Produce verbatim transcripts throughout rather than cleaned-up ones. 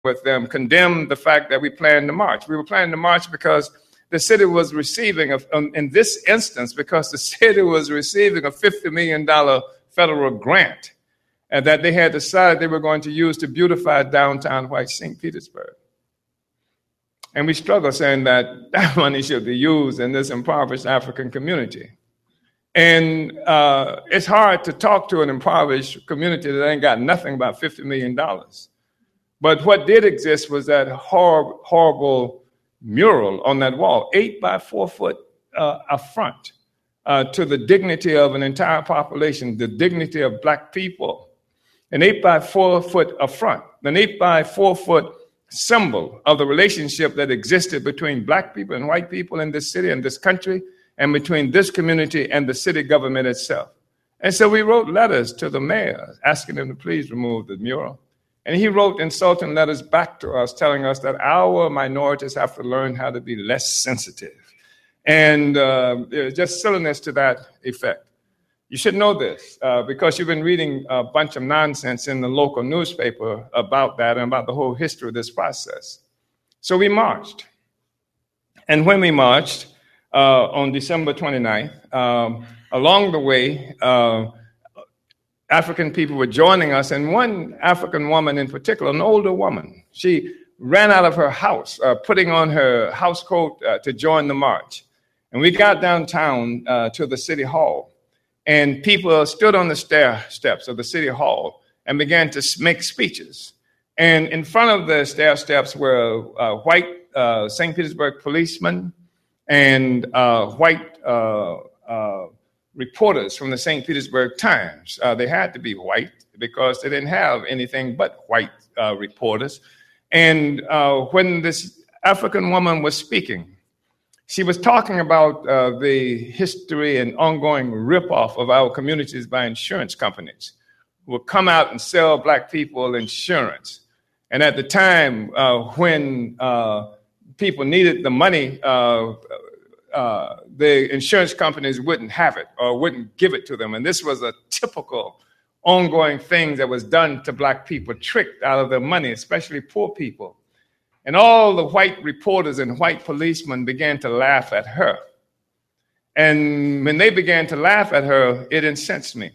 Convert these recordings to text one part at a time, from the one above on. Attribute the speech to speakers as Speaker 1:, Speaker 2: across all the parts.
Speaker 1: with them condemned the fact that we planned to march. We were planning to march because the city was receiving, a, um, in this instance, because the city was receiving a fifty million dollars federal grant and that they had decided they were going to use to beautify downtown white Saint Petersburg. And we struggle saying that that money should be used in this impoverished African community. And uh, it's hard to talk to an impoverished community that ain't got nothing about fifty million dollars. But what did exist was that hor- horrible mural on that wall, eight by four foot uh, affront uh, to the dignity of an entire population, the dignity of black people. An eight by four foot affront, an eight by four foot symbol of the relationship that existed between black people and white people in this city and this country, and between this community and the city government itself. And so we wrote letters to the mayor asking him to please remove the mural. And he wrote insulting letters back to us telling us that our minorities have to learn how to be less sensitive. And uh, just silliness to that effect. You should know this uh, because you've been reading a bunch of nonsense in the local newspaper about that and about the whole history of this process. So we marched. And when we marched uh, on December twenty-ninth, um, along the way, uh, African people were joining us, and one African woman in particular, an older woman, she ran out of her house, uh, putting on her house coat uh, to join the march. And we got downtown uh, to the city hall. And people stood on the stair steps of the city hall and began to make speeches. And in front of the stair steps were uh, white uh, Saint Petersburg policemen and uh, white uh, uh, reporters from the Saint Petersburg Times. Uh, they had to be white because they didn't have anything but white uh, reporters. And uh, when this African woman was speaking, she was talking about uh, the history and ongoing ripoff of our communities by insurance companies who would come out and sell black people insurance. And at the time uh, when uh, people needed the money, uh, uh, the insurance companies wouldn't have it or wouldn't give it to them. And this was a typical ongoing thing that was done to black people, tricked out of their money, especially poor people. And all the white reporters and white policemen began to laugh at her. And when they began to laugh at her, it incensed me.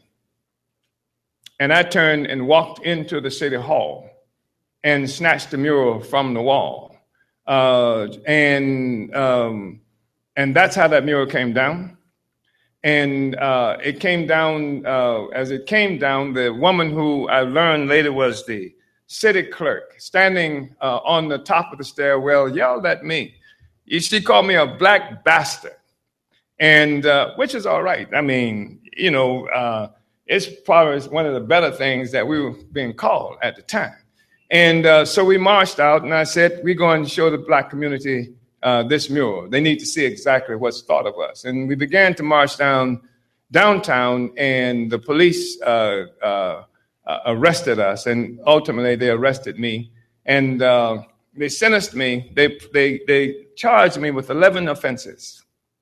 Speaker 1: And I turned and walked into the city hall and snatched the mural from the wall. Uh, and um, and that's how that mural came down. And uh, it came down, uh, as it came down, the woman who I learned later was the city clerk, standing uh, on the top of the stairwell, yelled at me. She called me a black bastard, and uh, which is all right. I mean, you know, uh, it's probably one of the better things that we were being called at the time. And uh, so we marched out, and I said, we're going to show the black community uh, this mural. They need to see exactly what's thought of us. And we began to march down downtown, and the police uh, uh, Uh, arrested us, and ultimately they arrested me, and uh, they sentenced me. They they they charged me with eleven offenses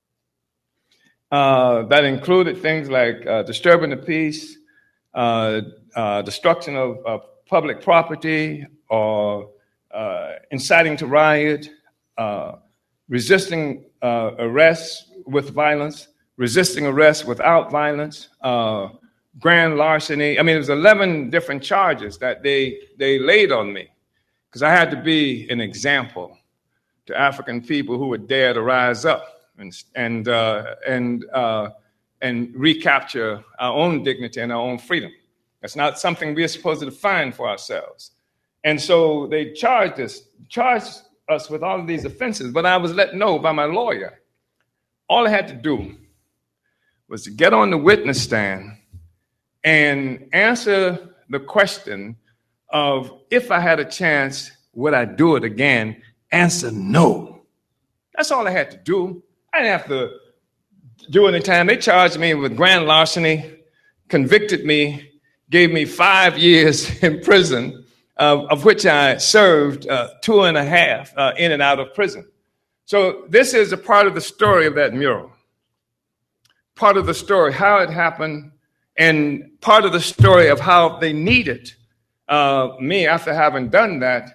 Speaker 1: uh, that included things like uh, disturbing the peace, uh, uh, destruction of, of public property, or uh, inciting to riot, uh, resisting uh, arrest with violence, resisting arrest without violence. Uh, grand larceny. I mean, it was eleven different charges that they they laid on me because I had to be an example to African people who would dare to rise up and and uh, and uh, and recapture our own dignity and our own freedom. That's not something we're supposed to define for ourselves. And so they charged us, charged us with all of these offenses, but I was let know by my lawyer. All I had to do was to get on the witness stand and answer the question of if I had a chance, would I do it again? Answer no. That's all I had to do. I didn't have to do any time. They charged me with grand larceny, convicted me, gave me five years in prison, uh, of which I served uh, two and a half uh, in and out of prison. So this is a part of the story of that mural. Part of the story, how it happened, and part of the story of how they needed uh, me after having done that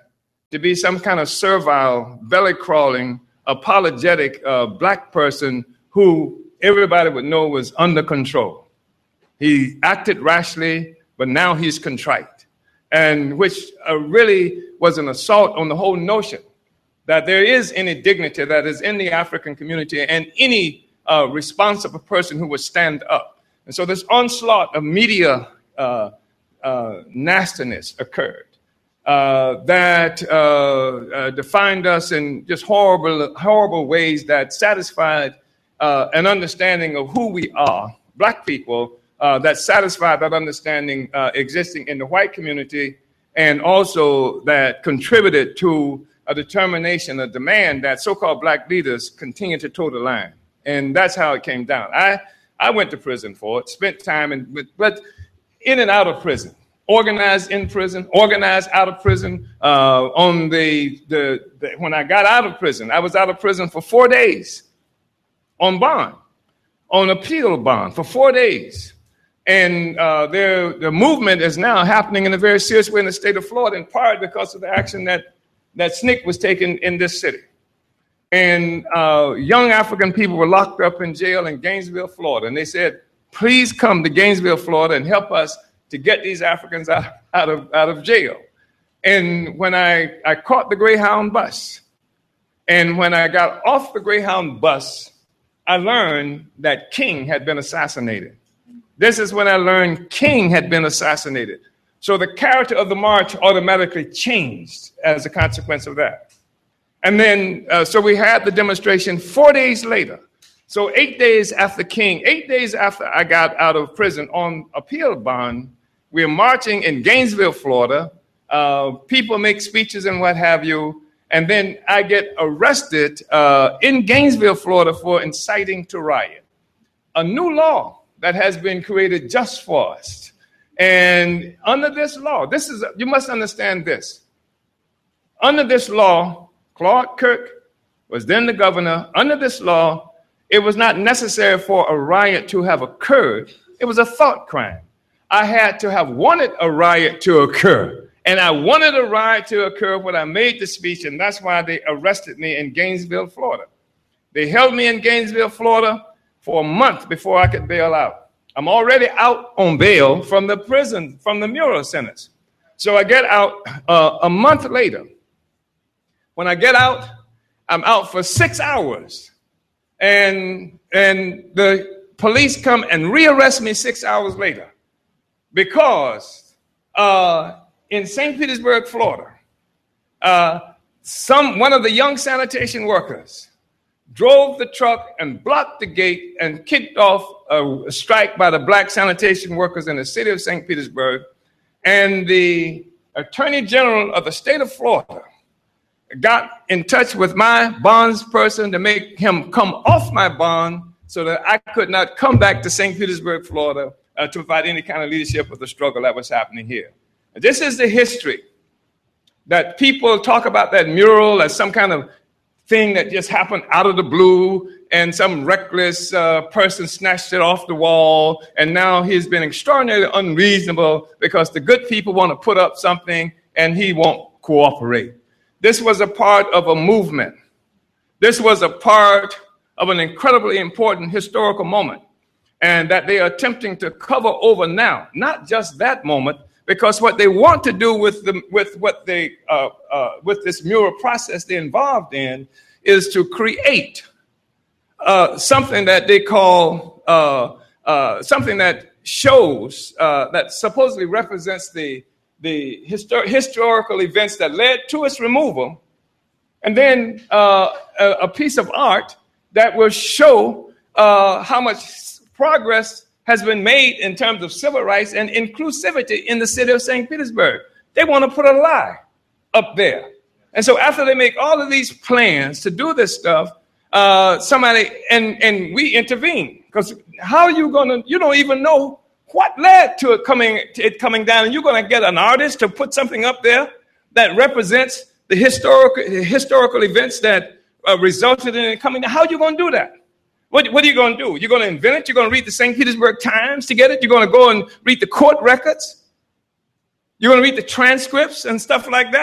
Speaker 1: to be some kind of servile, belly-crawling, apologetic uh, black person who everybody would know was under control. He acted rashly, but now he's contrite, and which uh, really was an assault on the whole notion that there is any dignity that is in the African community and any uh, responsible person who would stand up. And so this onslaught of media uh, uh, nastiness occurred uh, that uh, uh, defined us in just horrible, horrible ways that satisfied uh, an understanding of who we are, black people, Uh, that satisfied that understanding uh, existing in the white community, and also that contributed to a determination, a demand that so-called black leaders continue to toe the line. And that's how it came down. I, I went to prison for it, spent time in, but in and out of prison, organized in prison, organized out of prison. Uh, on the, the, the when I got out of prison, I was out of prison for four days on bond, on appeal bond for four days. And uh, there, the movement is now happening in a very serious way in the state of Florida, in part because of the action that, that S N C C was taking in this city. And uh, young African people were locked up in jail in Gainesville, Florida. And they said, please come to Gainesville, Florida, and help us to get these Africans out, out, of, out of jail. And when I, I caught the Greyhound bus, and when I got off the Greyhound bus, I learned that King had been assassinated. This is when I learned King had been assassinated. So the character of the march automatically changed as a consequence of that. And then, uh, so we had the demonstration four days later. So eight days after King, eight days after I got out of prison on appeal bond, we're marching in Gainesville, Florida. Uh, people make speeches and what have you. And then I get arrested uh, in Gainesville, Florida for inciting to riot. A new law that has been created just for us. And under this law, this is, you must understand this. Under this law, Claude Kirk was then the governor. Under this law, it was not necessary for a riot to have occurred. It was a thought crime. I had to have wanted a riot to occur. And I wanted a riot to occur when I made the speech, and that's why they arrested me in Gainesville, Florida. They held me in Gainesville, Florida, for a month before I could bail out. I'm already out on bail from the prison, from the Murrah sentence. So I get out uh, a month later. When I get out, I'm out for six hours. And, and the police come and rearrest me six hours later because uh, in Saint Petersburg, Florida, uh, some one of the young sanitation workers drove the truck and blocked the gate and kicked off a strike by the black sanitation workers in the city of Saint Petersburg. And the Attorney General of the state of Florida got in touch with my bonds person to make him come off my bond so that I could not come back to Saint Petersburg, Florida, uh, to provide any kind of leadership of the struggle that was happening here. And this is the history that people talk about that mural as some kind of thing that just happened out of the blue, and some reckless uh, person snatched it off the wall, and now he's been extraordinarily unreasonable because the good people want to put up something and he won't cooperate. This was a part of a movement. This was a part of an incredibly important historical moment, and that they are attempting to cover over now, not just that moment, because what they want to do with the with what they uh, uh, with this mural process they're involved in is to create uh, something that they call uh, uh, something that shows uh, that supposedly represents the the histor- historical events that led to its removal, and then uh, a, a piece of art that will show uh, how much progress has been made in terms of civil rights and inclusivity in the city of Saint Petersburg. They want to put a lie up there. And so after they make all of these plans to do this stuff, uh, somebody, and, and we intervene. Because how are you going to, you don't even know what led to it coming, to it coming down. And you're going to get an artist to put something up there that represents the historical, historical events that uh, resulted in it coming down. How are you going to do that? What, what are you going to do? You're going to invent it? You're going to read the Saint Petersburg Times to get it? You're going to go and read the court records? You're going to read the transcripts and stuff like that?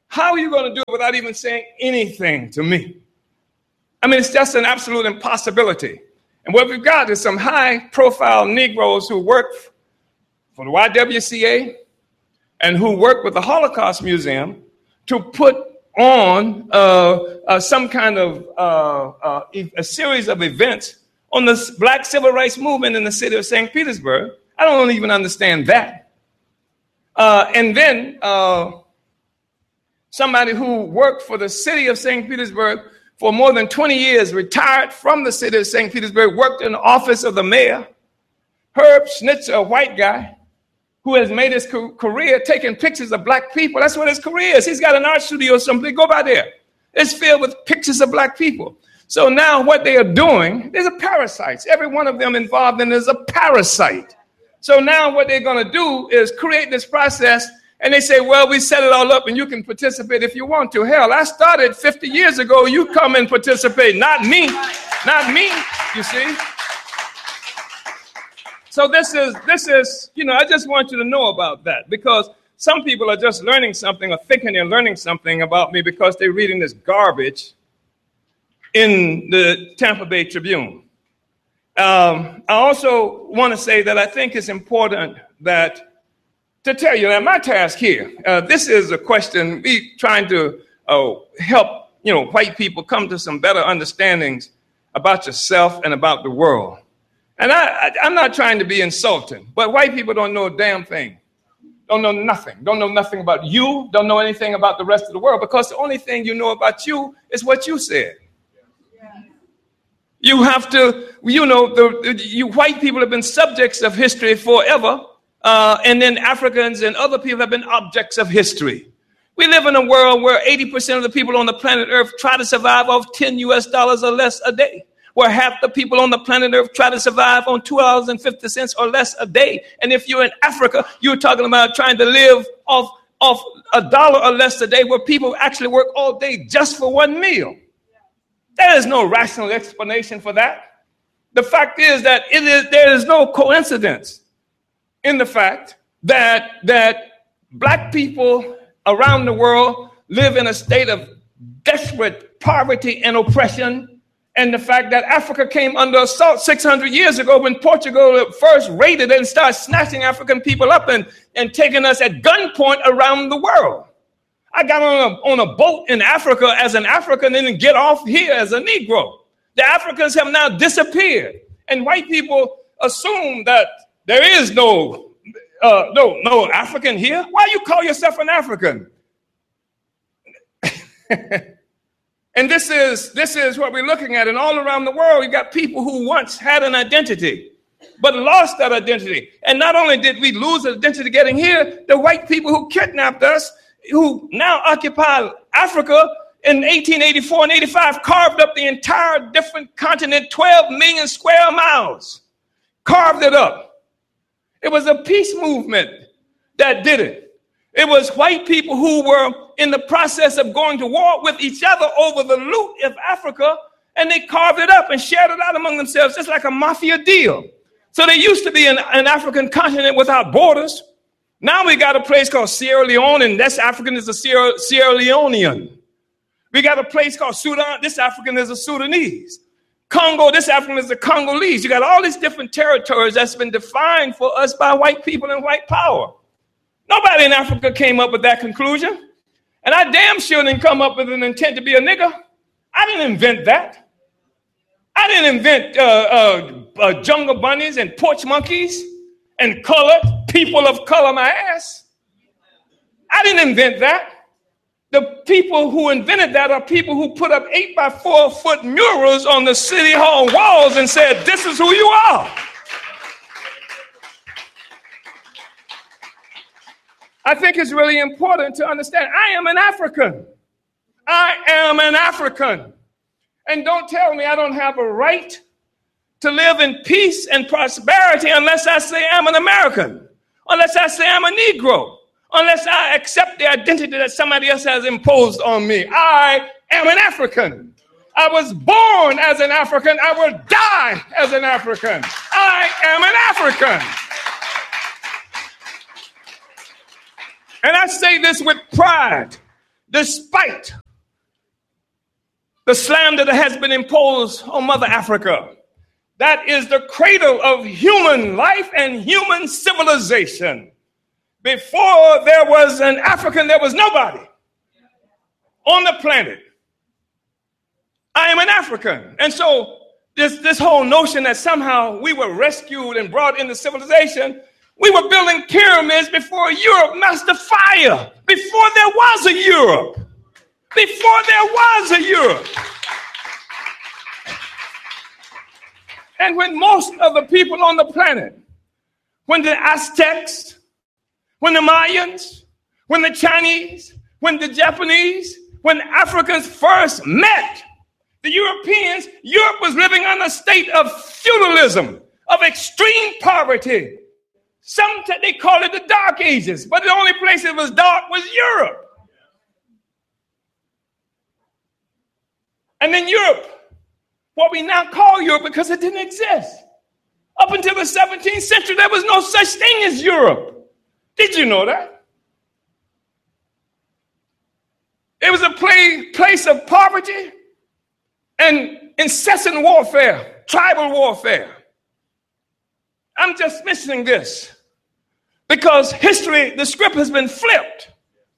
Speaker 1: How are you going to do it without even saying anything to me? I mean, it's just an absolute impossibility. And what we've got is some high-profile Negroes who work for the Y W C A and who work with the Holocaust Museum to put on uh, uh, some kind of uh, uh, a series of events on the Black Civil Rights Movement in the city of Saint Petersburg. I don't even understand that. Uh, and then uh, somebody who worked for the city of Saint Petersburg for more than twenty years, retired from the city of Saint Petersburg, worked in the office of the mayor, Herb Schnitzer, a white guy, who has made his career taking pictures of black people. That's what his career is. He's got an art studio or something. Go by there. It's filled with pictures of black people. So now what they are doing, there's a parasites. Every one of them involved in is a parasite. So now what they're going to do is create this process, and they say, well, we set it all up and you can participate if you want to. Hell, I started fifty years ago. You come and participate. Not me. Not me, you see. So this is, this is, you know, I just want you to know about that, because some people are just learning something or thinking they're learning something about me because they're reading this garbage in the Tampa Bay Tribune. Um, I also want to say that I think it's important that to tell you that my task here, uh, this is a question, we trying to uh, help, you know, white people come to some better understandings about yourself and about the world. And I, I, I'm not trying to be insulting, but white people don't know a damn thing. Don't know nothing. Don't know nothing about you. Don't know anything about the rest of the world, because the only thing you know about you is what you said. You have to, you know, the, the you white people have been subjects of history forever. Uh, and then Africans and other people have been objects of history. We live in a world where eighty percent of the people on the planet Earth try to survive off ten U S dollars or less a day, where half the people on the planet Earth try to survive on two dollars and fifty cents or less a day. And if you're in Africa, you're talking about trying to live off, off a dollar or less a day, where people actually work all day just for one meal. There is no rational explanation for that. The fact is that it is, there is no coincidence in the fact that, that black people around the world live in a state of desperate poverty and oppression, and the fact that Africa came under assault six hundred years ago when Portugal first raided and started snatching African people up and, and taking us at gunpoint around the world. I got on a, on a boat in Africa as an African and then get off here as a Negro. The Africans have now disappeared, and white people assume that there is no, uh, no, no African here. Why you call yourself an African? And this is, this is what we're looking at. And all around the world, you got people who once had an identity, but lost that identity. And not only did we lose identity getting here, the white people who kidnapped us, who now occupy Africa in eighteen eighty-four and eighty-five, carved up the entire different continent, twelve million square miles, carved it up. It was a peace movement that did it. It was white people who were in the process of going to war with each other over the loot of Africa, and they carved it up and shared it out among themselves, just like a mafia deal. So there used to be an, an African continent without borders. Now we got a place called Sierra Leone, and this African is a Sierra, Sierra Leonean. We got a place called Sudan. This African is a Sudanese. Congo, this African is a Congolese. You got all these different territories that's been defined for us by white people and white power. Nobody in Africa came up with that conclusion. And I damn sure didn't come up with an intent to be a nigger. I didn't invent that. I didn't invent uh, uh, uh, jungle bunnies and porch monkeys and colored people of color my ass. I didn't invent that. The people who invented that are people who put up eight by four foot murals on the city hall walls and said, this is who you are. I think it's really important to understand I am an African. I am an African. And don't tell me I don't have a right to live in peace and prosperity unless I say I'm an American, unless I say I'm a Negro, unless I accept the identity that somebody else has imposed on me. I am an African. I was born as an African. I will die as an African. I am an African. And I say this with pride, despite the slander that has been imposed on Mother Africa. That is the cradle of human life and human civilization. Before there was an African, there was nobody on the planet. I am an African. And so this, this whole notion that somehow we were rescued and brought into civilization, we were building pyramids before Europe mastered fire, before there was a Europe, before there was a Europe. And when most of the people on the planet, when the Aztecs, when the Mayans, when the Chinese, when the Japanese, when Africans first met the Europeans, Europe was living on a state of feudalism, of extreme poverty. Some they call it the Dark Ages, but the only place it was dark was Europe. And then Europe, what we now call Europe, because it didn't exist. Up until the seventeenth century, there was no such thing as Europe. Did you know that? It was a play, place of poverty and incessant warfare, tribal warfare. I'm just mentioning this because history, the script has been flipped.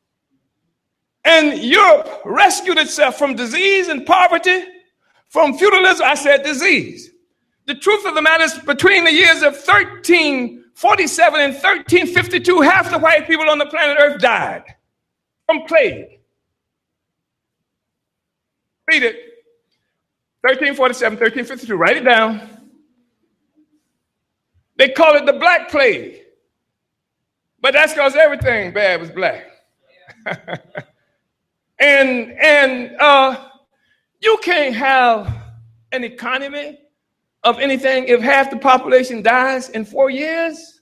Speaker 1: And Europe rescued itself from disease and poverty, from feudalism. I said disease. The truth of the matter is, between the years of thirteen forty-seven and thirteen fifty-two, half the white people on the planet Earth died from plague. Read it. thirteen forty-seven, thirteen fifty-two. Write it down. They call it the Black Plague. But that's because everything bad was black. and and uh, you can't have an economy of anything if half the population dies in four years.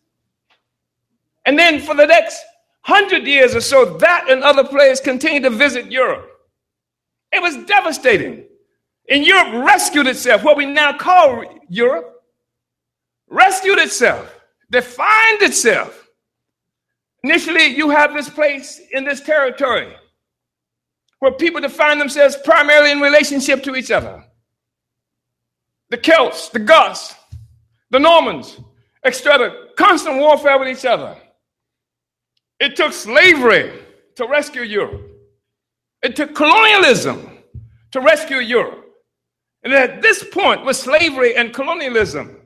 Speaker 1: And then for the next hundred years or so, that and other players continue to visit Europe. It was devastating. And Europe rescued itself, what we now call Europe, rescued itself, defined itself. Initially, you have this place in this territory where people define themselves primarily in relationship to each other. The Celts, the Goths, the Normans, et cetera, constant warfare with each other. It took slavery to rescue Europe. It took colonialism to rescue Europe. And at this point, with slavery and colonialism,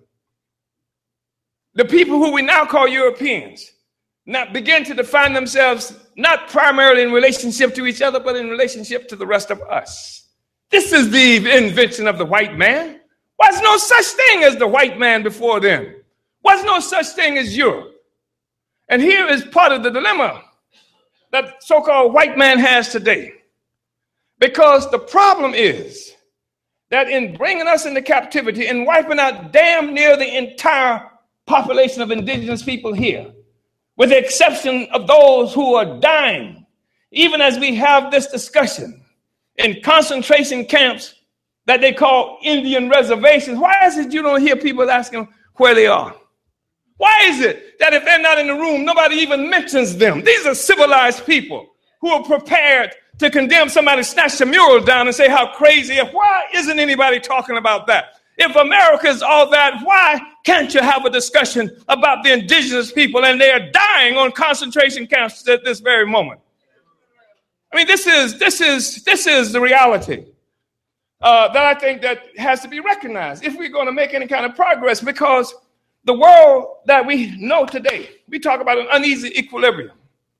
Speaker 1: the people who we now call Europeans now begin to define themselves not primarily in relationship to each other, but in relationship to the rest of us. This is the invention of the white man. Was no such thing as the white man before then. Was no such thing as Europe. And here is part of the dilemma that so-called white man has today. Because the problem is that in bringing us into captivity and wiping out damn near the entire population of indigenous people here, with the exception of those who are dying, even as we have this discussion in concentration camps that they call Indian reservations. Why is it you don't hear people asking where they are? Why is it that if they're not in the room, nobody even mentions them? These are civilized people who are prepared to condemn somebody, snatch a mural down and say how crazy. Why isn't anybody talking about that? If America is all that, why can't you have a discussion about the indigenous people and they are dying on concentration camps at this very moment? I mean, this is this is this is the reality uh, that I think that has to be recognized if we're going to make any kind of progress, because the world that we know today, we talk about an uneasy equilibrium,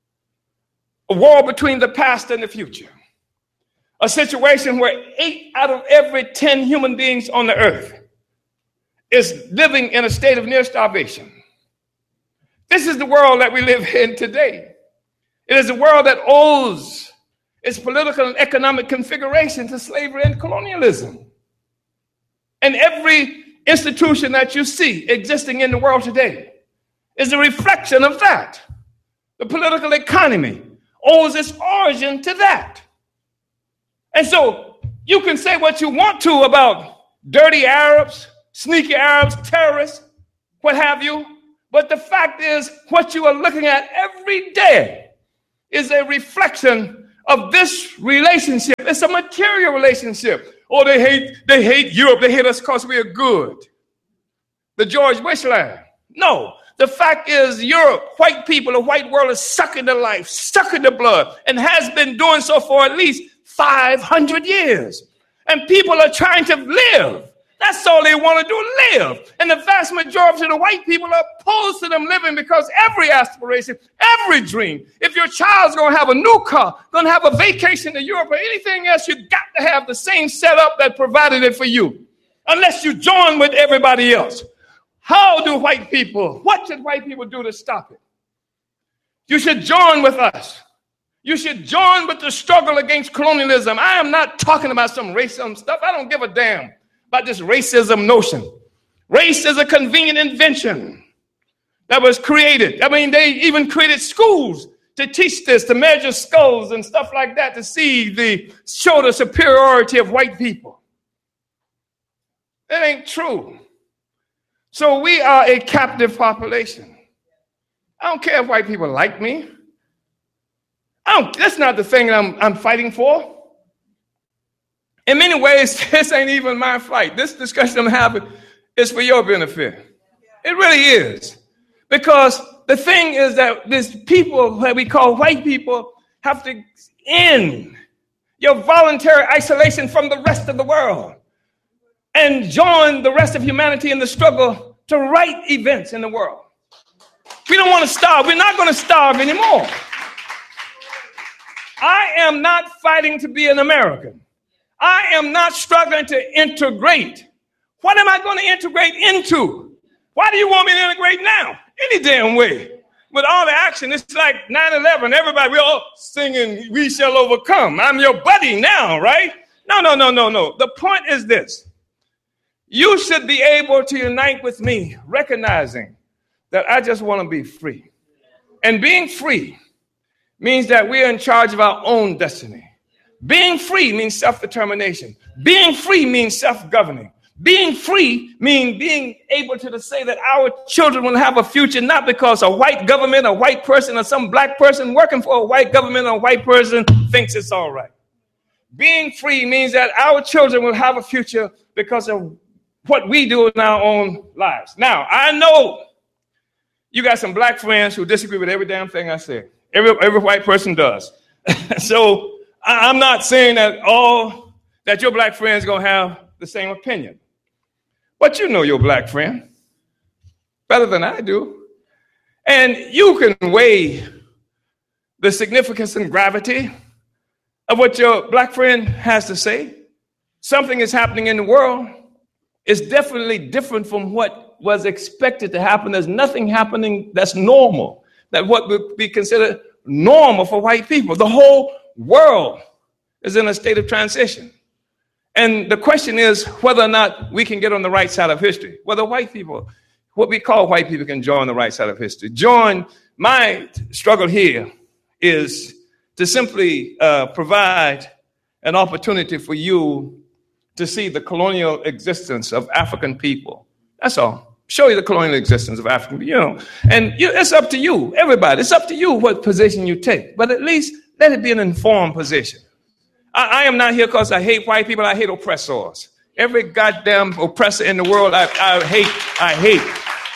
Speaker 1: a war between the past and the future, a situation where eight out of every ten human beings on the earth is living in a state of near starvation. This is the world that we live in today. It is a world that owes its political and economic configuration to slavery and colonialism. And every institution that you see existing in the world today is a reflection of that. The political economy owes its origin to that. And so you can say what you want to about dirty Arabs, sneaky Arabs, terrorists, what have you, but the fact is what you are looking at every day is a reflection of this relationship. It's a material relationship. Oh, they hate, they hate Europe. They hate us because we are good. The George Bush line. No, the fact is Europe, white people, the white world is sucking the life, sucking the blood, and has been doing so for at least five hundred years. And people are trying to live. That's all they want to do, live. And the vast majority of the white people are opposed to them living because every aspiration, every dream, if your child's going to have a new car, going to have a vacation to Europe or anything else, you got to have the same setup that provided it for you, unless you join with everybody else. How do white people, what should white people do to stop it? You should join with us. You should join with the struggle against colonialism. I am not talking about some racism stuff. I don't give a damn about this racism notion. Race is a convenient invention that was created. I mean, they even created schools to teach this, to measure skulls and stuff like that, to see the, show the superiority of white people. That ain't true. So we are a captive population. I don't care if white people like me. I don't, that's not the thing that I'm, I'm fighting for. In many ways, this ain't even my fight. This discussion I'm having is for your benefit. It really is. Because the thing is that these people that we call white people have to end your voluntary isolation from the rest of the world and join the rest of humanity in the struggle to right events in the world. We don't want to starve. We're not going to starve anymore. I am not fighting to be an American. I am not struggling to integrate. What am I going to integrate into? Why do you want me to integrate now? Any damn way. With all the action, it's like nine eleven. Everybody, we're all singing, "We shall overcome." I'm your buddy now, right? No, no, no, no, no. The point is this. You should be able to unite with me, recognizing that I just want to be free. And being free means that we're in charge of our own destiny. Being free means self-determination. Being free means self-governing. Being free means being able to say that our children will have a future, not because a white government, a white person, or some black person working for a white government or a white person thinks it's all right. Being free means that our children will have a future because of what we do in our own lives. Now, I know you got some black friends who disagree with every damn thing I say. Every, every white person does. So I, I'm not saying that all that your black friends going to have the same opinion. But you know your black friend better than I do. And you can weigh the significance and gravity of what your black friend has to say. Something is happening in the world. It's definitely different from what was expected to happen. There's nothing happening that's normal, that what would be considered normal for white people. The whole world is in a state of transition. And the question is whether or not we can get on the right side of history, whether white people, what we call white people, can join the right side of history. Join. My struggle here is to simply uh, provide an opportunity for you to see the colonial existence of African people. That's all. Show you the colonial existence of African people, you know. And you, it's up to you, everybody. It's up to you what position you take. But at least let it be an informed position. I, I am not here because I hate white people. I hate oppressors. Every goddamn oppressor in the world, I, I hate. I hate.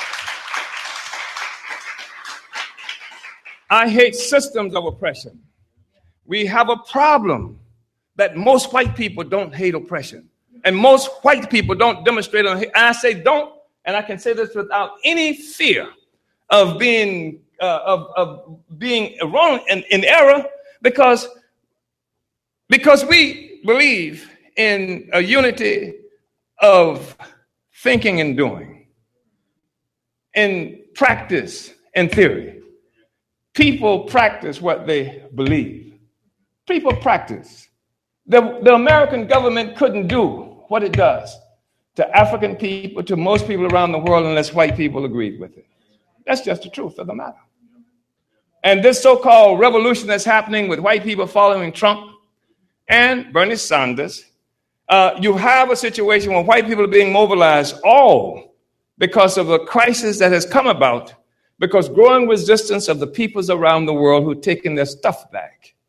Speaker 1: I hate systems of oppression. We have a problem that most white people don't hate oppression. And most white people don't demonstrate on hate. And I say don't, and I can say this without any fear of being uh, of, of being wrong in, in error, because, because we believe in a unity of thinking and doing, in practice and theory. People practice what they believe. People practice. The, the American government couldn't do what it does to African people, to most people around the world, unless white people agreed with it. That's just the truth of the matter. And this so-called revolution that's happening with white people following Trump and Bernie Sanders, uh, you have a situation where white people are being mobilized all because of a crisis that has come about because growing resistance of the peoples around the world who've taken their stuff back.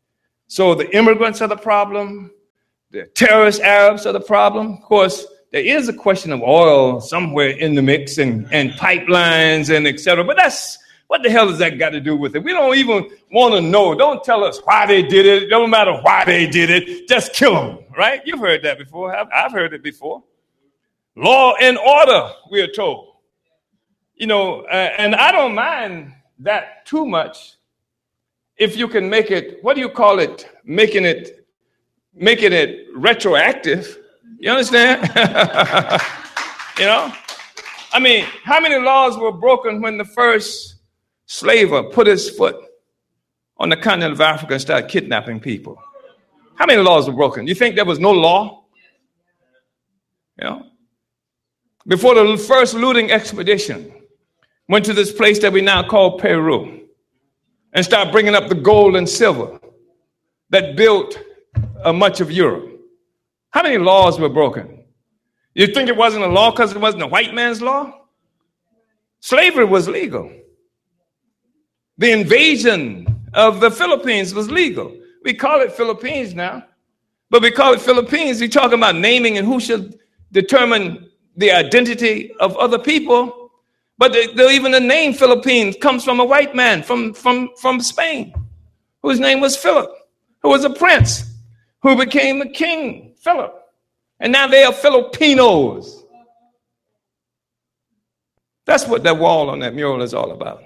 Speaker 1: So the immigrants are the problem. The terrorist Arabs are the problem. Of course, there is a question of oil somewhere in the mix and, and pipelines and et cetera. But that's, what the hell has that got to do with it? We don't even want to know. Don't tell us why they did it. It don't matter why they did it. Just kill them, right? You've heard that before. I've, I've heard it before. Law and order, we are told. You know, uh, and I don't mind that too much if you can make it, what do you call it, making it, making it retroactive. You understand? You know? I mean, how many laws were broken when the first slaver put his foot on the continent of Africa and started kidnapping people? How many laws were broken? You think there was no law? You know? Before the first looting expedition went to this place that we now call Peru and started bringing up the gold and silver that built uh, much of Europe. How many laws were broken? You think it wasn't a law because it wasn't a white man's law? Slavery was legal. The invasion of the Philippines was legal. We call it Philippines now, but we call it Philippines. We're talking about naming and who should determine the identity of other people. But the, the, even the name Philippines comes from a white man from, from, from Spain, whose name was Philip, who was a prince, who became a king, Philip. And now they are Filipinos. That's what that wall on that mural is all about.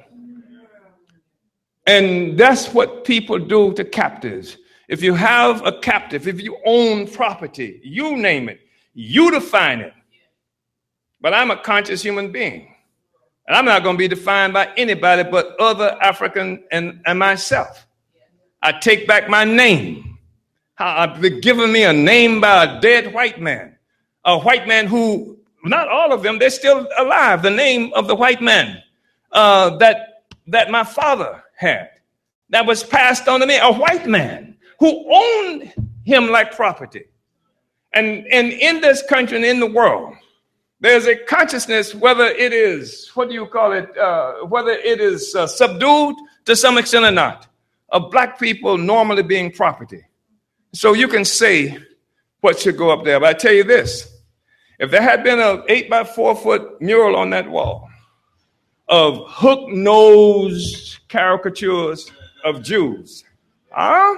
Speaker 1: And that's what people do to captives. If you have a captive, if you own property, you name it, you define it. But I'm a conscious human being. And I'm not going to be defined by anybody but other African and, and myself. I take back my name. I've been given me a name by a dead white man. A white man who, not all of them, they're still alive. The name of the white man uh, that, that my father had, that was passed on to me, a white man who owned him like property. And, and in this country and in the world, there's a consciousness, whether it is, what do you call it, uh, whether it is uh, subdued to some extent or not, of black people normally being property. So you can say what should go up there. But I tell you this, if there had been an eight by four foot mural on that wall of hook-nosed caricatures of Jews, huh?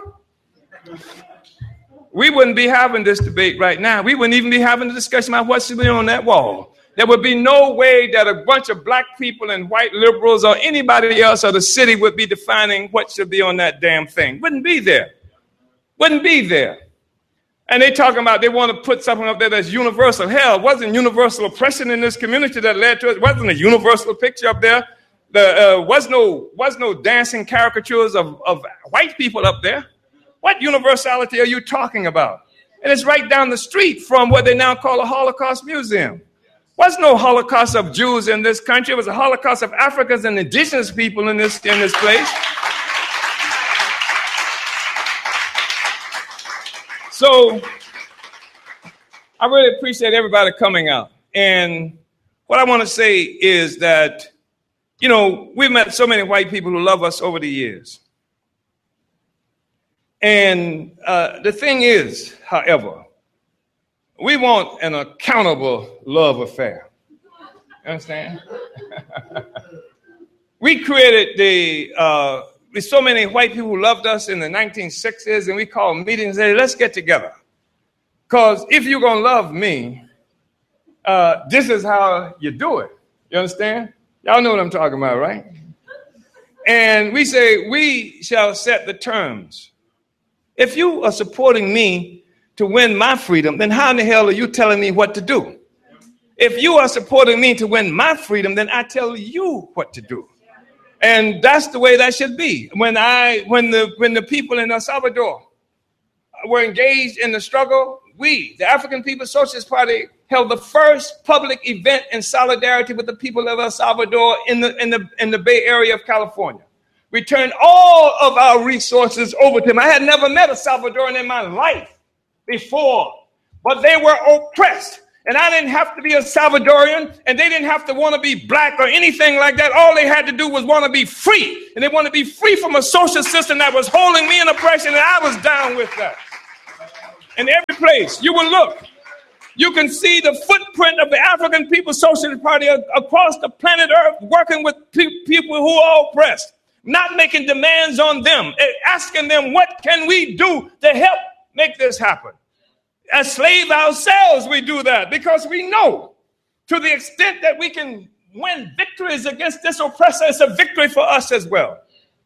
Speaker 1: We wouldn't be having this debate right now. We wouldn't even be having a discussion about what should be on that wall. There would be no way that a bunch of black people and white liberals or anybody else or the city would be defining what should be on that damn thing. Wouldn't be there. Wouldn't be there. And they talking about they want to put something up there that's universal. Hell, it wasn't universal oppression in this community that led to it. It wasn't a universal picture up there. There uh, was no was no dancing caricatures of, of white people up there. What universality are you talking about? And it's right down the street from what they now call a Holocaust Museum. Was no Holocaust of Jews in this country. It was a Holocaust of Africans and indigenous people in this in this place. So I really appreciate everybody coming out. And what I want to say is that, you know, we've met so many white people who love us over the years. And uh, the thing is, however, we want an accountable love affair. You understand? We created the, uh, with so many white people who loved us in the nineteen sixties, and we called meetings and said, let's get together. Because if you're going to love me, uh, this is how you do it. You understand? Y'all know what I'm talking about, right? And we say, we shall set the terms. If you are supporting me to win my freedom, then how in the hell are you telling me what to do? If you are supporting me to win my freedom, then I tell you what to do. And that's the way that should be. When I, when the, when the people in El Salvador were engaged in the struggle, we, the African People's Socialist Party, held the first public event in solidarity with the people of El Salvador in the, in the, in the Bay Area of California. We turned all of our resources over to them. I had never met a Salvadoran in my life before, but they were oppressed. And I didn't have to be a Salvadorian, and they didn't have to want to be black or anything like that. All they had to do was want to be free. and they want to be free from a social system that was holding me in oppression, and I was down with that. In every place you will look, you can see the footprint of the African People's Socialist Party across the planet Earth, working with pe- people who are oppressed, not making demands on them, asking them, what can we do to help make this happen? As slaves ourselves, we do that because we know to the extent that we can win victories against this oppressor, it's a victory for us as well.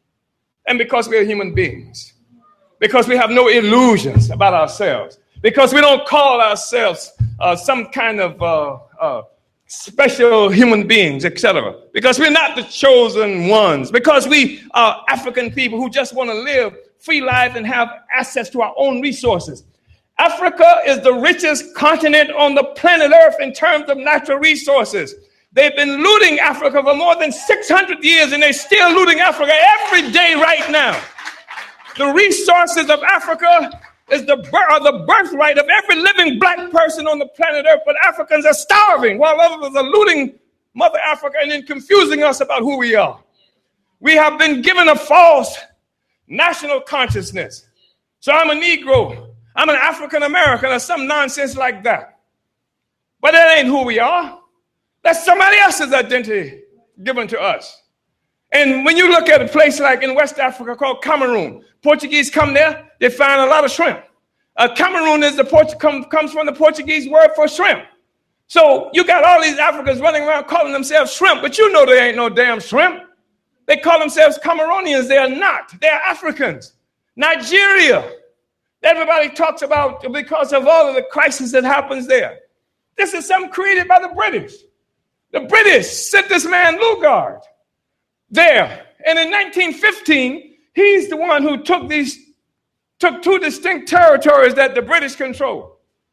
Speaker 1: And because we are human beings, because we have no illusions about ourselves, because we don't call ourselves uh, some kind of uh, uh, special human beings, et cetera. Because we're not the chosen ones. Because we are African people who just want to live free life and have access to our own resources. Africa is the richest continent on the planet Earth in terms of natural resources. They've been looting Africa for more than six hundred years, and they're still looting Africa every day right now. The resources of Africa is the, are the birthright of every living black person on the planet Earth, but Africans are starving while others are looting Mother Africa and then confusing us about who we are. We have been given a false national consciousness. So I'm a Negro, I'm an African American, or some nonsense like that. But that ain't who we are. That's somebody else's identity given to us. And when you look at a place like in West Africa called Cameroon, Portuguese come there, they find a lot of shrimp. Uh, Cameroon is the Port- com- comes from the Portuguese word for shrimp. So you got all these Africans running around calling themselves shrimp, but you know they ain't no damn shrimp. They call themselves Cameroonians. They are not. They are Africans. Nigeria, everybody talks about because of all of the crisis that happens there. This is something created by the British. The British sent this man Lugard there. And in nineteen fifteen, he's the one who took these, took two distinct territories that the British controlled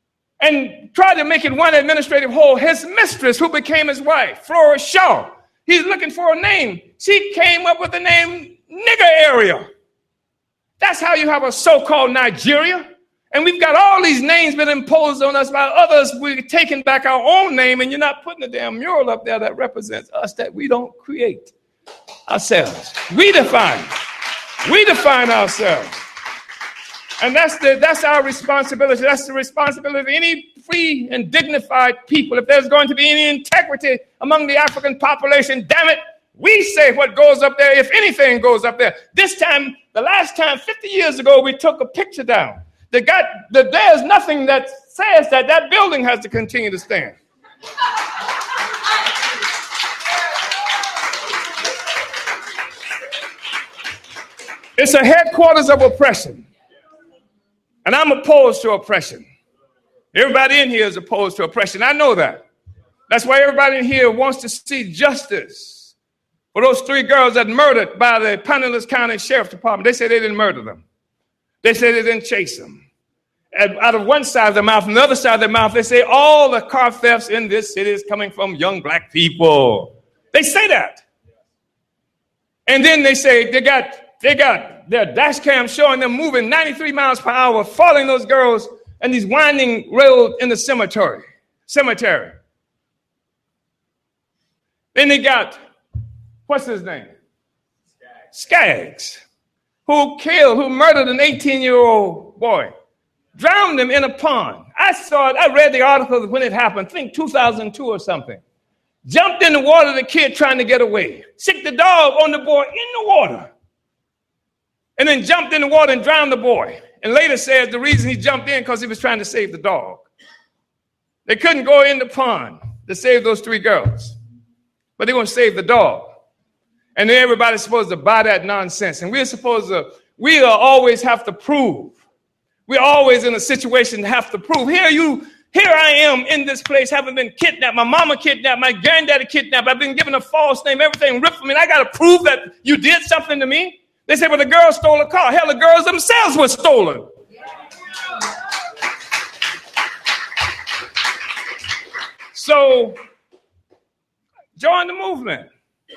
Speaker 1: and tried to make it one administrative whole. His mistress, who became his wife, Flora Shaw, he's looking for a name. She came up with the name Nigger Area. That's how you have a so-called Nigeria. And we've got all these names been imposed on us by others. We're taking back our own name, and you're not putting a damn mural up there that represents us that we don't create ourselves. We define. We define ourselves. And that's the that's our responsibility. That's the responsibility of any free and dignified people. If there's going to be any integrity among the African population, damn it, we say what goes up there, if anything goes up there. This time, the last time, fifty years ago, we took a picture down. They got, the, there's nothing that says that that building has to continue to stand. It's a headquarters of oppression. And I'm opposed to oppression. Everybody in here is opposed to oppression. I know that. That's why everybody in here wants to see justice for those three girls that murdered by the Pinellas County Sheriff's Department. They say they didn't murder them. They say they didn't chase them. And out of one side of their mouth, and the other side of their mouth, they say all the car thefts in this city is coming from young black people. They say that. And then they say they got they got their dash cam showing them moving ninety-three miles per hour, following those girls and these winding roads in the cemetery. Cemetery. Then they got, what's his name? Skaggs, who killed, who murdered an eighteen-year-old boy, drowned him in a pond. I saw it, I read the article when it happened, I think two thousand two or something. Jumped in the water, the kid trying to get away. Sicked the dog on the boy in the water. And then jumped in the water and drowned the boy. And later says the reason he jumped in because he was trying to save the dog. They couldn't go in the pond to save those three girls. But they want to save the dog. And then everybody's supposed to buy that nonsense. And we're supposed to, we always have to prove. We're always in a situation to have to prove. Here you, here I am in this place, having been kidnapped. My mama kidnapped, my granddaddy kidnapped. I've been given a false name, everything ripped from me. And I got to prove that you did something to me. They say, well, the girl stole a car. Hell, the girls themselves were stolen. So, join the movement.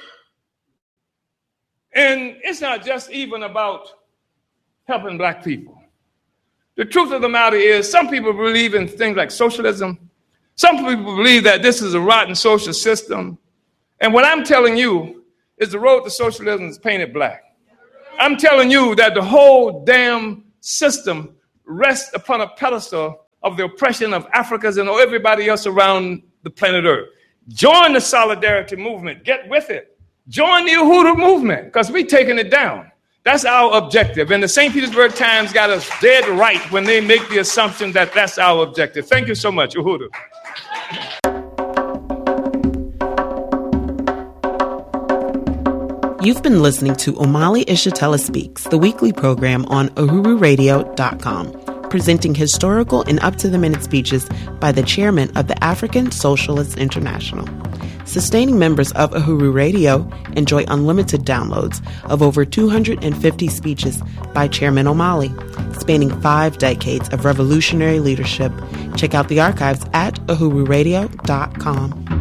Speaker 1: And it's not just even about helping black people. The truth of the matter is some people believe in things like socialism. Some people believe that this is a rotten social system. And what I'm telling you is the road to socialism is painted black. I'm telling you that the whole damn system rests upon a pedestal of the oppression of Africans and everybody else around the planet Earth. Join the solidarity movement. Get with it. Join the Uhuru movement, because we're taking it down. That's our objective. And the Saint Petersburg Times got us dead right when they make the assumption that that's our objective. Thank you so much, Uhuru.
Speaker 2: You've been listening to Omali Ishitella Speaks, the weekly program on uhuru radio dot com, presenting historical and up-to-the-minute speeches by the chairman of the African Socialist International. Sustaining members of Uhuru Radio enjoy unlimited downloads of over two hundred fifty speeches by Chairman Omali, spanning five decades of revolutionary leadership. Check out the archives at uhuru radio dot com.